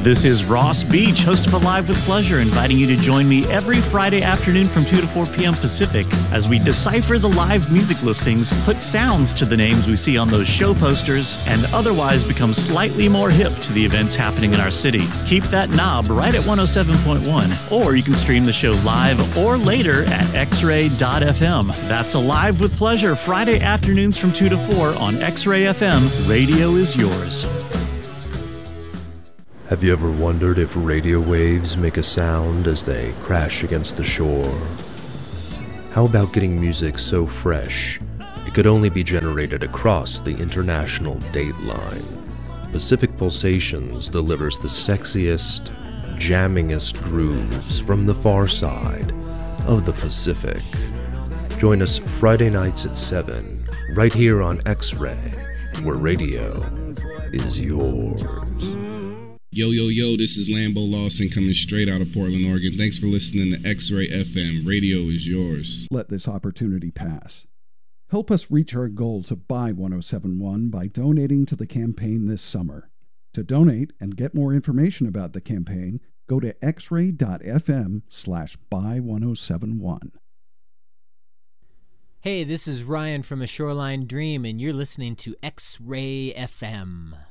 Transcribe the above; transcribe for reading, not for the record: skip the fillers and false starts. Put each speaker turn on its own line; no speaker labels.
This is Ross Beach, host of Alive with Pleasure, inviting you to join me every Friday afternoon from 2 to 4 p.m. Pacific as we decipher the live music listings, put sounds to the names we see on those show posters, and otherwise become slightly more hip to the events happening in our city. Keep that knob right at 107.1, or you can stream the show live or later at xray.fm. That's Alive with Pleasure, Friday afternoons from 2 to 4 on X-Ray FM. Radio is yours.
Have you ever wondered if radio waves make a sound as they crash against the shore? How about getting music so fresh it could only be generated across the international date line? Pacific Pulsations delivers the sexiest, jammingest grooves from the far side of the Pacific. Join us Friday nights at 7, right here on X-Ray, where radio is yours.
Yo, yo, yo, this is Lambo Lawson coming straight out of Portland, Oregon. Thanks for listening to X-Ray FM. Radio is yours.
Let this opportunity pass. Help us reach our goal to buy 1071 by donating to the campaign this summer. To donate and get more information about the campaign, go to xray.fm/buy1071.
Hey, this is Ryan from A Shoreline Dream, and you're listening to X-Ray FM.